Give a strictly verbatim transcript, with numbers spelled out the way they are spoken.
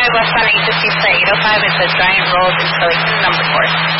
five westbound eight fifty-six eight oh five. It's a giant roll in Philly, number four.